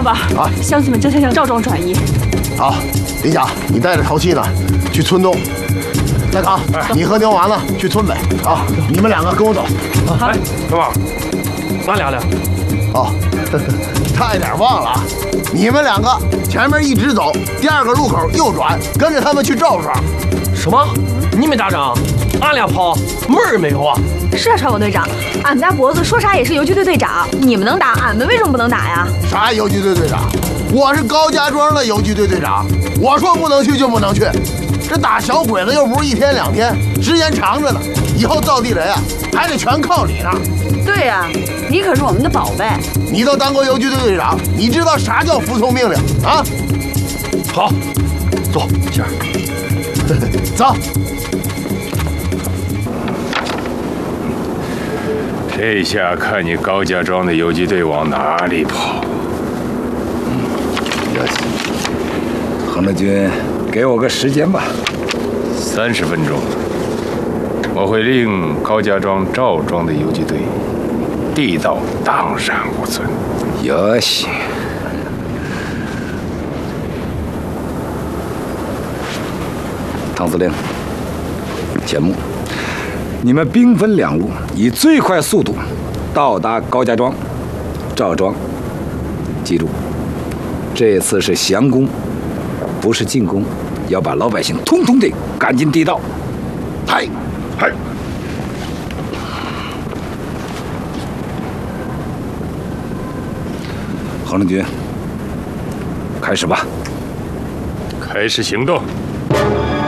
吧。 啊， 乡亲们正在向赵庄转移。 好，李甲，你带着淘气呢，去村东。大康，你和牛娃呢去村北。啊，你们两个跟我走。 好，小宝，哪俩了？ 哦，差一点忘了啊！你们两个前面一直走，第2个路口右转，跟着他们去赵庄。 什么？你们打仗？俺俩跑门儿没有啊？ 是啊，川口队长，俺们家脖子说啥也是游击队队长，你们能打，俺们为什么不能打呀？ 啥游击队队长？我是高家庄的游击队队长，我说不能去就不能去。这打小鬼子又不是1天2天，时间长着呢。以后造地雷啊，还得全靠你呢。 对呀，你可是我们的宝贝。 你都当过游击队队长，你知道啥叫服从命令啊？ 好，走，仙儿， 走。 这下看你高家庄的游击队往哪里跑。 横着军，给我个时间吧。 30分钟，我会令高家庄、赵庄的游击队地道荡然无存。 也行。唐司令，钱穆，你们兵分2路，以最快速度到达高家庄、赵庄。记住，这次是降攻，不是进攻，要把老百姓通通得赶进地道。 嗨， 嗨， 横着军，开始吧。 开始行动。